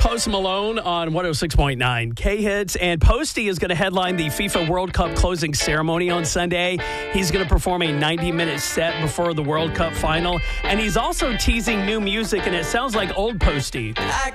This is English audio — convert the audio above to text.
Post Malone on 106.9 K-Hits. And Posty is going to headline the FIFA World Cup closing ceremony on Sunday. He's going to perform a 90-minute set before the World Cup final. And he's also teasing new music, and it sounds like old Posty. I